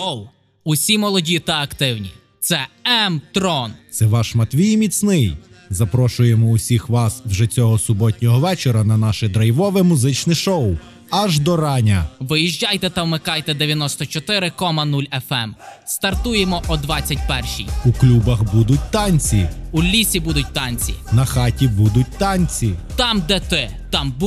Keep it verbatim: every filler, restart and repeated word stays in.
Йоу! Усі молоді та активні. Це М-трон. Це ваш Матвій Міцний. Запрошуємо усіх вас вже цього суботнього вечора на наше драйвове музичне шоу «Аж до рання». Виїжджайте та вмикайте дев'яносто чотири крапка нуль еф ем. Стартуємо о двадцять першій. У клубах будуть танці, У лісі будуть танці. на хаті будуть танці. Там, де ти, там